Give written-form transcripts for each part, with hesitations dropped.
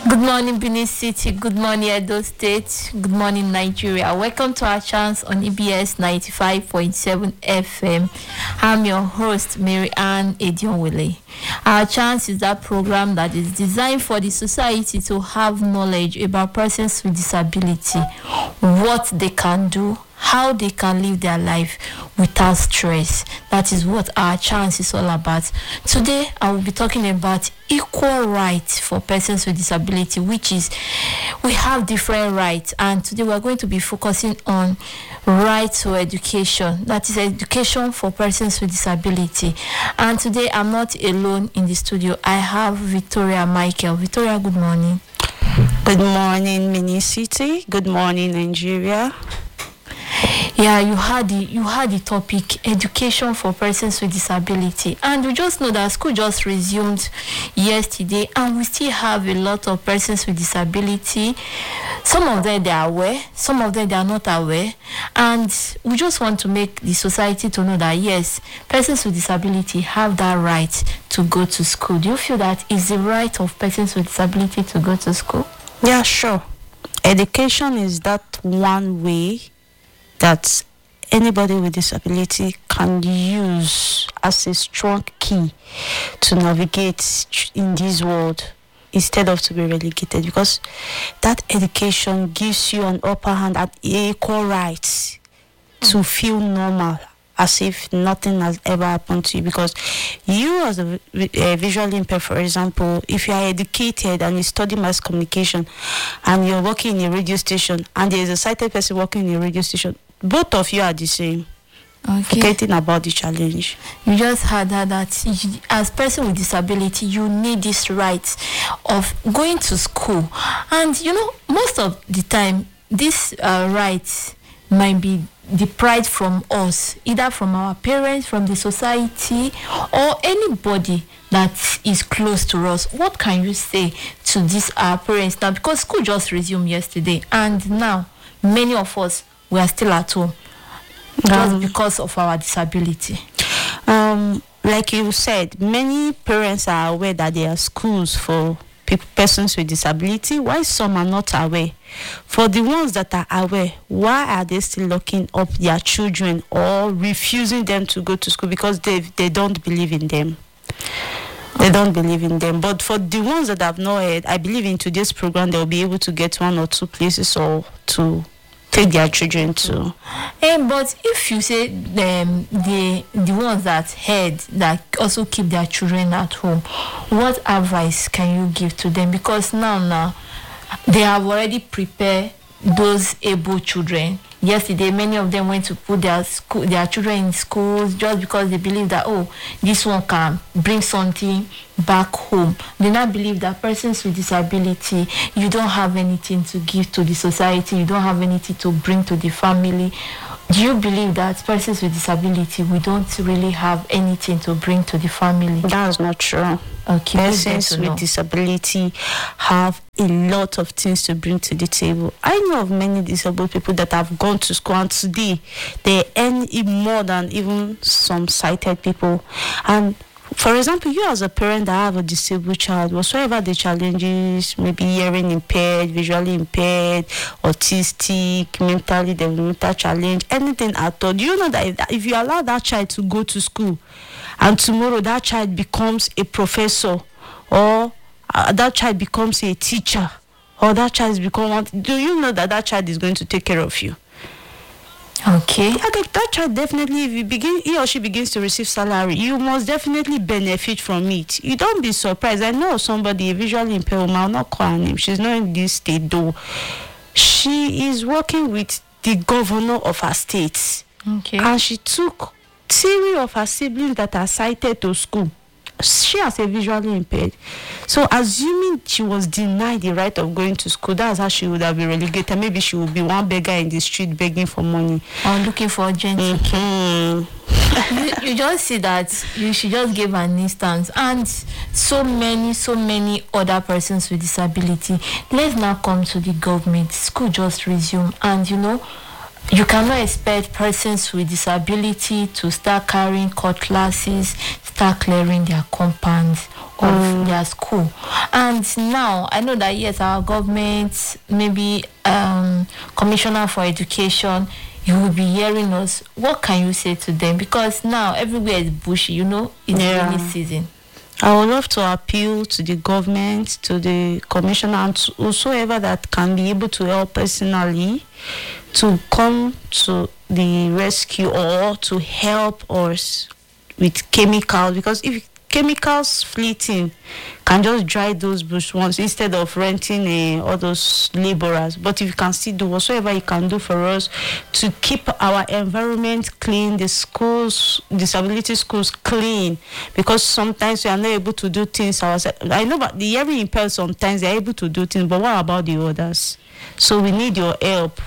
Good morning, Benin City. Good morning, Edo State. Good morning, Nigeria. Welcome to our chance on EBS 95.7 FM. I'm your host, Mary Ann Edionwele. Our chance is that program that is designed for the society to have knowledge about persons with disability, what they can do, how they can live their life without stress. That is what our chance is all about. Today, I will be talking about equal rights for persons with disability, which is we have different rights. And today, we are going to be focusing on right to education. That is education for persons with disability. And today, I'm not alone in the studio. I have Victoria Michael. Victoria, good morning. Good morning, Mini City. Good morning, Nigeria. Yeah, you had the topic education for persons with disability, and we just know that school just resumed yesterday, and we still have a lot of persons with disability. Some of them they are aware, some of them they are not aware, and we just want to make the society to know that yes, persons with disability have that right to go to school. Do you feel that is the right of persons with disability to go to school? Yeah, sure. Education is that one way that anybody with disability can use as a strong key to navigate in this world instead of to be relegated, because that education gives you an upper hand at equal rights to feel normal, as if nothing has ever happened to you. Because you as a visually impaired, for example, if you are educated and you study mass communication and you're working in a radio station and there is a sighted person working in a radio station, both of you are the same. Okay. Forgetting about the challenge. You just heard that as person with disability, you need this right of going to school. And, most of the time, this right might be deprived from us, either from our parents, from the society, or anybody that is close to us. What can you say to these our parents now? Because school just resumed yesterday, and now many of us, we are still at home just because of our disability. Like you said, many parents are aware that there are schools for persons with disability, while some are not aware. For the ones that are aware, why are they still locking up their children or refusing them to go to school? Because they don't believe in them. They don't believe in them. But for the ones that have not heard, I believe in today's program, they'll be able to get one or two places or to take their children to. But if you say the ones that heard that also keep their children at home, what advice can you give to them? Because now they have already prepared those able children. Yesterday, many of them went to put their children in schools just because they believe that, this one can bring something back home. They not believe that persons with disability, you don't have anything to give to the society, you don't have anything to bring to the family. Do you believe that persons with disability, we don't really have anything to bring to the family? That's not true. Okay, persons with disability have a lot of things to bring to the table. I know of many disabled people that have gone to school, and today they earn more than even some sighted people. And for example, you as a parent that have a disabled child, whatsoever the challenges, maybe hearing impaired, visually impaired, autistic, mentally developmental challenge, anything at all, do you know that if you allow that child to go to school and tomorrow that child becomes a professor, or that child becomes a teacher, or that child becomes do you know that child is going to take care of you? Okay. That child definitely, if he or she begins to receive salary, you must definitely benefit from it. You don't be surprised. I know somebody, a visually impaired woman, I'll not call her name. She's not in this state though. She is working with the governor of her state. Okay. And she took 3 of her siblings that are sighted to school. She has a visually impaired. So assuming she was denied the right of going to school, that's how she would have been relegated. Maybe she would be one beggar in the street begging for money. Or looking for a gentleman. Mm-hmm. you just see that she just gave an instance, and so many other persons with disability. Let's now come to the government. School just resumed, and you cannot expect persons with disability to start carrying cutlasses, start clearing their compounds of their school. And now I know that yes, our government, maybe Commissioner for Education, you will be hearing us. What can you say to them? Because now everywhere is bushy, it's rainy season. I would love to appeal to the government, to the commissioner, and to whosoever that can be able to help personally to come to the rescue or to help us with chemicals. Because if chemicals fleeting can just dry those bush ones instead of renting all those laborers. But if you can still do whatsoever you can do for us to keep our environment clean, the schools, disability schools clean, because sometimes we are not able to do things ourselves. I know, but the hearing impaired sometimes they are able to do things, but what about the others? So we need your help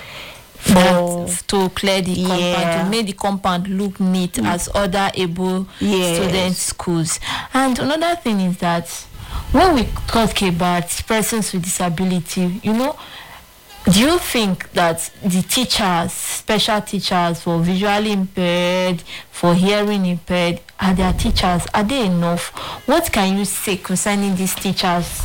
to clear the compound, to make the compound look neat as other able student schools. And another thing is that when we talk about persons with disability, do you think that the teachers, special teachers for visually impaired, for hearing impaired, are their teachers? Are they enough? What can you say concerning these teachers?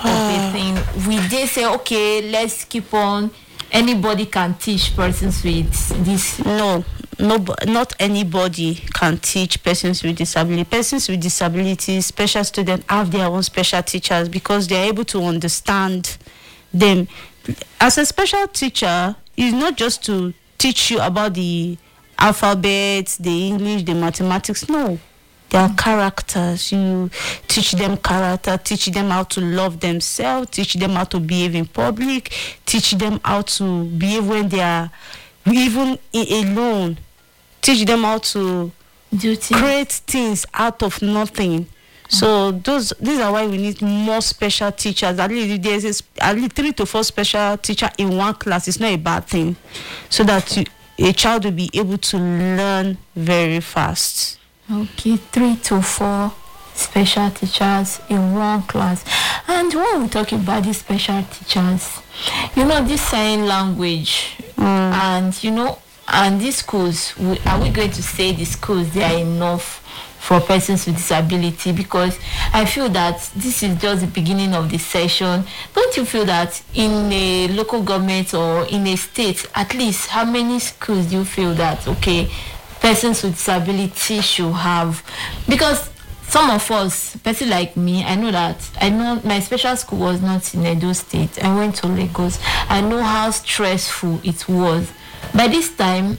Will they say, okay, let's keep on? Anybody can teach persons with this? No, not anybody can teach persons with disability. Persons with disabilities, special students have their own special teachers because they are able to understand them. As a special teacher, it's not just to teach you about the alphabet, the English, the mathematics. No. They are characters. You teach them character, teach them how to love themselves, teach them how to behave in public, teach them how to behave when they are even alone, teach them how to create things out of nothing. So these are why we need more special teachers. At least there's at least 3 to 4 special teachers in one class. It's not a bad thing, so that a child will be able to learn very fast. Okay, 3 to 4 special teachers in one class. And when we talk about these special teachers, this sign language, and and these schools, are we going to say the schools they are enough for persons with disability? Because I feel that this is just the beginning of the session. Don't you feel that in a local government or in a state, at least how many schools do you feel that persons with disability should have? Because some of us, person like me, I know my special school was not in Edo State. I went to Lagos. I know how stressful it was. By this time,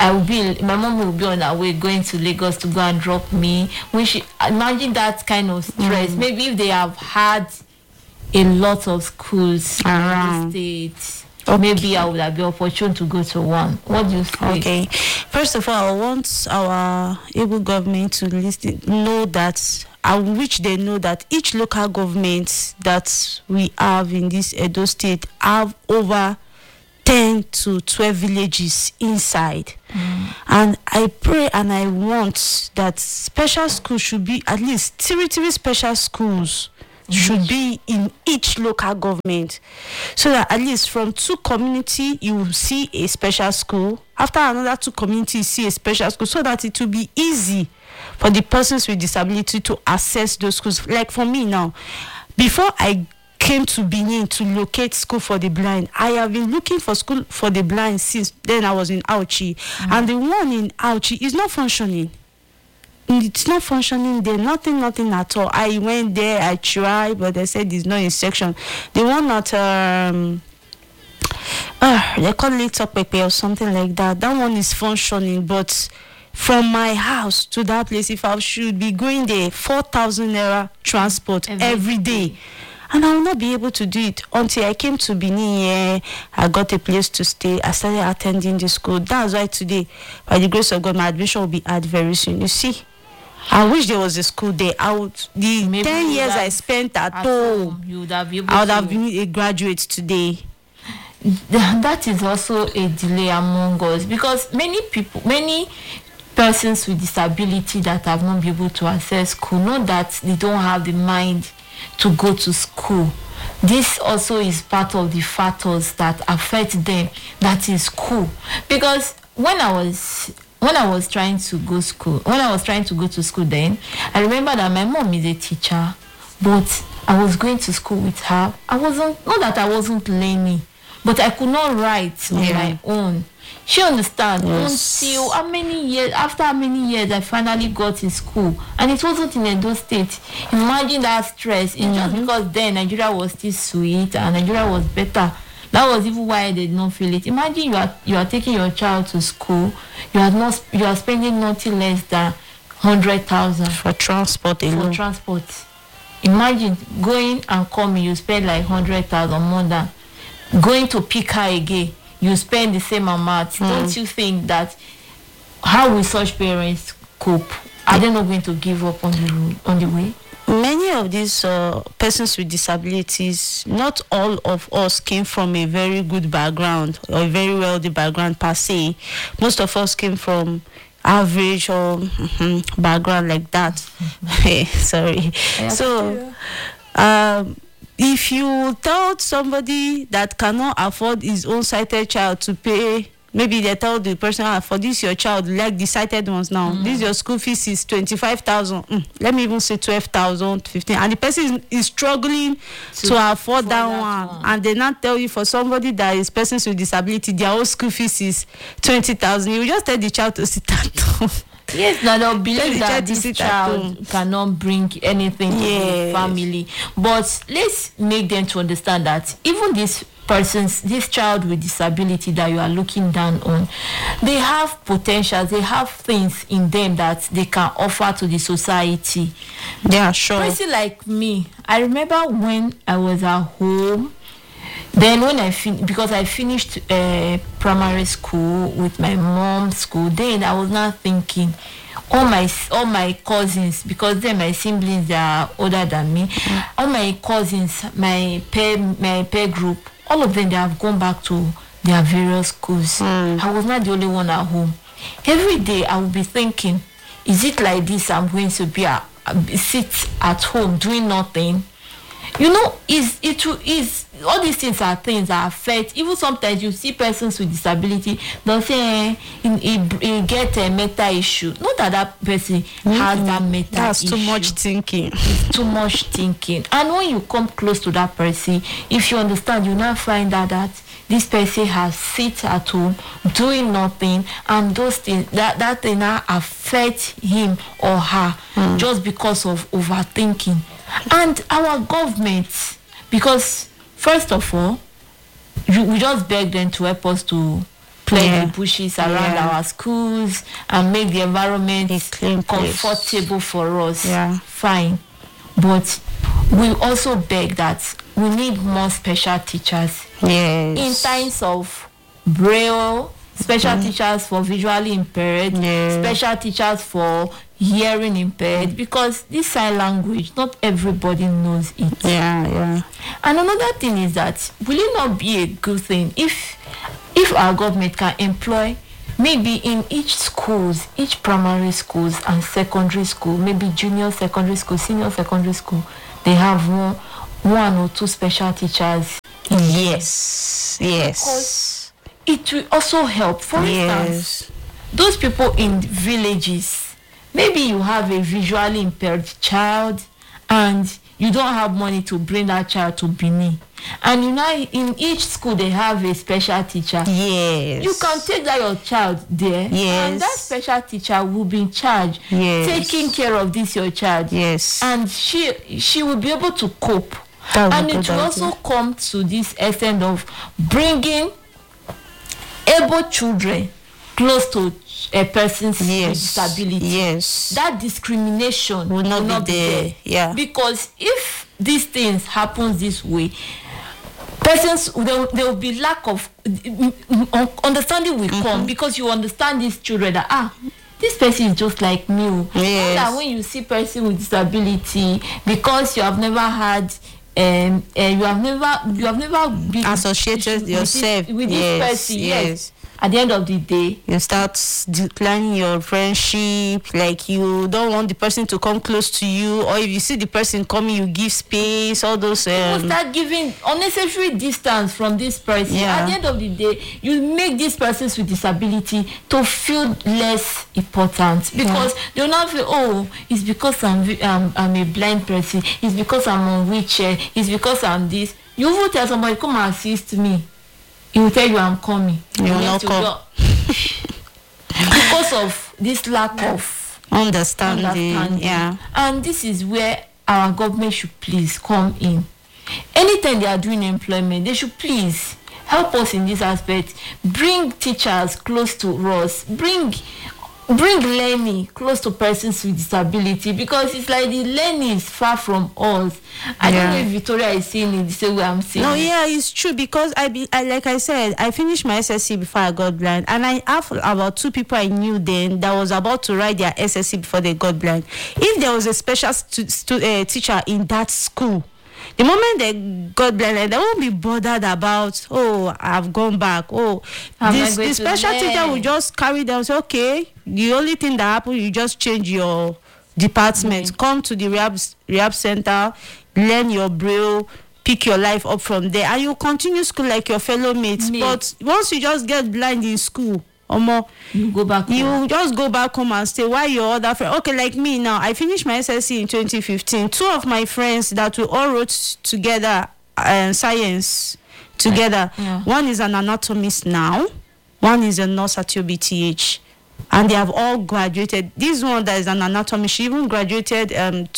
my mom will be on her way going to Lagos to go and drop me. Imagine that kind of stress. Maybe if they have had a lot of schools around the state, maybe I would have been opportune to go to one. What do you think? Okay. First of all, I want our able government to know that, which they know that each local government that we have in this Edo State have over 10 to 12 villages inside. And I pray and I want that special schools should be at least 3 special schools should be in each local government, so that at least from 2 community you will see a special school, after another 2 communities you see a special school, so that it will be easy for the persons with disability to access those schools. Like for me now, before I came to Benin to locate school for the blind, I have been looking for school for the blind since then. I was in Auchi, and the one in Auchi is not functioning. It's not functioning there, nothing at all. I went there, I tried, but they said there's no instruction. The one at they call it Topepe or something like that. That one is functioning, but from my house to that place, if I should be going there, 4,000 naira transport every day. And I will not be able to do it until I came to Benin. I got a place to stay. I started attending the school. That's why today, by the grace of God, my admission will be at very soon. You see, I wish there was a school there. Maybe 10 years I spent at home, I would have been a graduate today. That is also a delay among us, because many persons with disability that have not been able to access school, not that they don't have the mind to go to school. This also is part of the factors that affect them. That is school. Because when when I was trying to go to school then, I remember that my mom is a teacher, but I was going to school with her. Not that I wasn't learning, but I could not write on my own. She understands. Until after how many years I finally got in school, and it wasn't in Edo State. Imagine that stress. It's just because then Nigeria was still sweet and Nigeria was better. That was even why I did not feel it. Imagine you are taking your child to school. You are spending nothing less than 100,000 for transport alone. For transport. Imagine going and coming, you spend like 100,000 more than going to pick her again. You spend the same amount. Don't you think that how will such parents cope? Are they not going to give up on the way? Many of these persons with disabilities, not all of us came from a very good background or a very wealthy background per se. Most of us came from average or background like that. Sorry. So, if you tell somebody that cannot afford his own sighted child to pay, maybe they tell the person, for this your child, like the sighted ones now, this your school fees is 25,000. Let me even say 12,000, 15, and the person is struggling to afford that one. And they not tell you for somebody that is persons with disability, their whole school fees is 20,000. You just tell the child to sit at home. Yes, now they'll believe that this child cannot bring anything to the family. But let's make them to understand that even this child with disability that you are looking down on, they have potentials, they have things in them that they can offer to the society. Yeah, sure. Person like me, I remember when I was at home, then when because I finished primary school with my mom's school, then I was not thinking, all my cousins, because then my siblings, they are older than me, all my cousins, my peer group, all of them, they have gone back to their various schools. I was not the only one at home. Every day I would be thinking, is it like this I'm going to be sit at home doing nothing? You know, all these things are things that affect. Even sometimes you see persons with disability, they'll say he get a mental issue. Not that person has that mental issue. That's too much thinking. It's too much thinking. And when you come close to that person, if you understand, you now find out that this person has sit at home doing nothing, and those things that thing now affect him or her just because of overthinking. And our government, because first of all, we just beg them to help us to plant the bushes around our schools and make the environment comfortable for us. Fine. But we also beg that we need more special teachers. In times of Braille, special teachers for visually impaired, special teachers for hearing impaired, because this sign language, not everybody knows it. And another thing is that, will it not be a good thing if our government can employ, maybe in each primary schools and secondary school, maybe junior secondary school, senior secondary school, they have one or two special teachers. Yes. Because it will also help. For instance, those people in villages, maybe you have a visually impaired child and you don't have money to bring that child to Benin. And you know, in each school they have a special teacher. You can take that your child there, and that special teacher will be in charge, taking care of this your child. And she will be able to cope. And it will also come to this extent of bringing able children close to a person's disability. That discrimination will not be there. Because if these things happen this way, persons, there will be lack of understanding will come, because you understand these children that this person is just like me. Not that when you see person with disability, because you have never had you have never been associated yourself with this person. at the end of the day, you start declining your friendship. Like, you don't want the person to come close to you, or if you see the person coming, you give space. All those. You start giving unnecessary distance from this person. At the end of the day, you make these persons with disability to feel less important, because they will not feel, oh, it's because I'm a blind person, it's because I'm on wheelchair, it's because I'm this. You will tell somebody, come and assist me. He will tell you, I'm coming. You will not come. Because of this lack of understanding. Yeah. And this is where our government should please come in. Anytime they are doing employment, they should please help us in this aspect. Bring teachers close to us. Bring learning close to persons with disability, because it's like the learning is far from us. I don't know if Victoria is seeing it the same way I'm seeing. No, it's true, because I like I said, I finished my SSC before I got blind, and I have about 2 people I knew then that was about to write their SSC before they got blind. If there was a special teacher in that school, the moment they got blind, they won't be bothered about, oh, I've gone back. Oh, the special teacher will just carry them and say, okay, the only thing that happened, you just change your department, come to the rehab center, learn your braille, pick your life up from there, and you continue school like your fellow mates. But once you just get blind in school, you go back home. You just go back home and stay. Why your other friend? Okay, like me now, I finished my SSC in 2015. 2 of my friends that we all wrote together science together. One is an anatomist now. One is a nurse at UBTH. And they have all graduated. This one that is an anatomist, she even graduated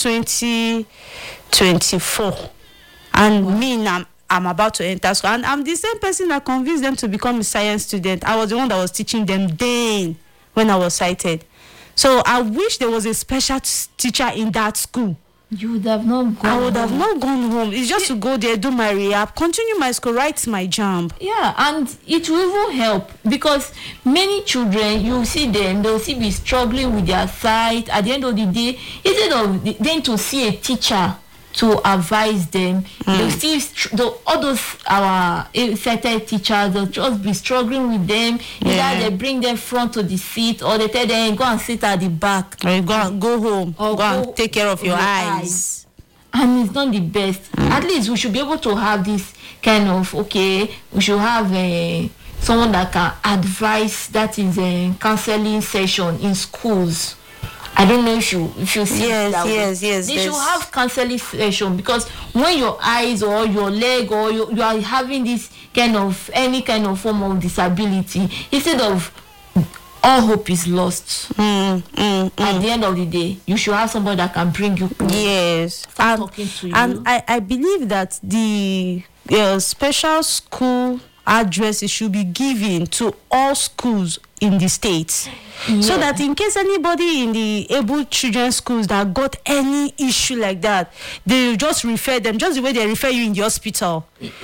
2024. And me now, I'm about to enter school, and I'm the same person that convinced them to become a science student. I was the one that was teaching them then when I was sighted. So I wish there was a special teacher in that school. You would have not gone. I would have not gone home. It's just to go there, do my rehab, continue my school, write my jam. Yeah, and it will even help, because many children, you see them, they'll see be struggling with their sight. At the end of the day, instead of them to see a teacher to advise them, they'll see all those our sighted teachers, they'll just be struggling with them. Either they bring them front to the seat, or they tell them, go and sit at the back, or go home, or go and take care of your eyes. And it's not the best. At least we should be able to have this kind of, we should have someone that can advise, that is a counseling session in schools. I don't know if you see that way. Yes. They should have counseling session, because when your eyes or your leg or you are having this kind of any kind of form of disability, instead of all hope is lost. At the end of the day, you should have somebody that can bring you close. Yes, talking to you. And I believe that the special school addresses should be given to all schools in the state. So that in case anybody in the able children's schools that got any issue like that, they just refer them, just the way they refer you in the hospital.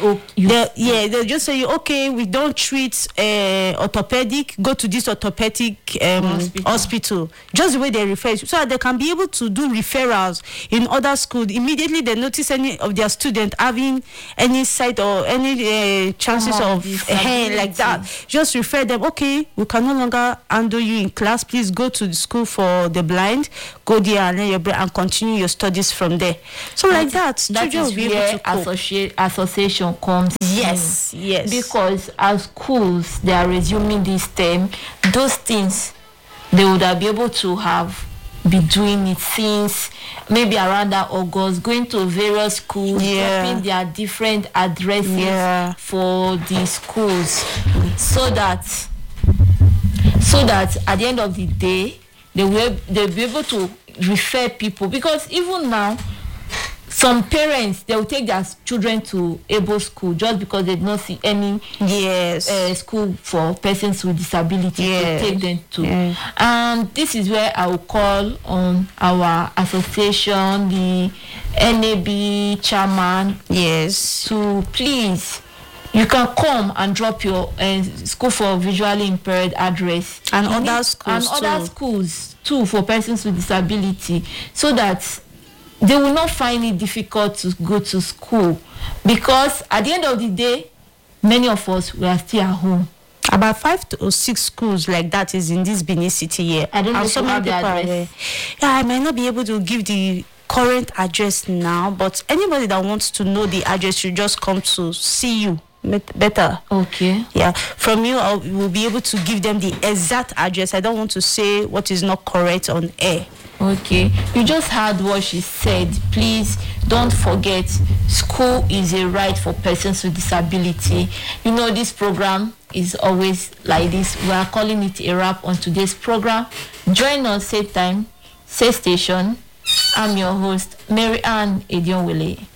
They just say, okay, we don't treat orthopedic, go to this orthopedic hospital. Just the way they refer you, so that they can be able to do referrals in other schools. Immediately they notice any of their students having any sight or any chances of hair like that, just refer them. Okay, we can no longer handle you in class. Please go to the school for the blind. Go there and learn your brain and continue your studies from there. So like that children will be able to cope. Association comes. Yes. Because as schools they are resuming this term, those things they would have been able to have been doing it since maybe around that August, going to various schools, dropping their different addresses for the schools, so that at the end of the day they'll be able to refer people. Because even now some parents, they will take their children to able school just because they did not see any school for persons with disability to take them to. And this is where I will call on our association, the NAB chairman, to please, you can come and drop your school for visually impaired address and other schools too for persons with disability, so that they will not find it difficult to go to school. Because at the end of the day, many of us, we are still at home. About 5 to 6 schools like that is in this Benin City here. I don't know And if so you many have the people are address. there. Yeah, I might not be able to give the current address now, but anybody that wants to know the address should just come to see you better. Okay. Yeah, from you I will be able to give them the exact address. I don't want to say what is not correct on air. Okay, you just heard what she said. Please don't forget, school is a right for persons with disability. You know, this program is always like this. We are calling it a wrap on today's program. Join us, same time, same station. I'm your host, Mary Ann Edionwele.